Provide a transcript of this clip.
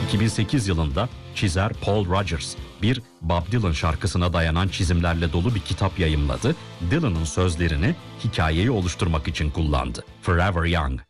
2008 yılında çizer Paul Rogers bir Bob Dylan şarkısına dayanan çizimlerle dolu bir kitap yayımladı. Dylan'ın sözlerini hikayeyi oluşturmak için kullandı. Forever Young.